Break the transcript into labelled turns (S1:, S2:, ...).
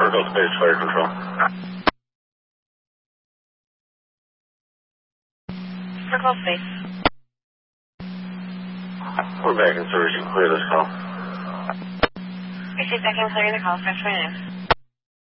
S1: Circle Space Fire Control.
S2: Circle Space.
S1: We're back in service. You can clear this call.
S2: I see second clearing the call. Fresh my name.